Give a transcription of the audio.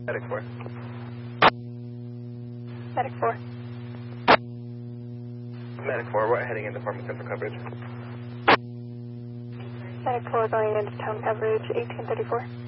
Medic 4. Medic 4. Medic 4, we're heading into Department 10 for coverage. Medic 4 going into town coverage, 1834.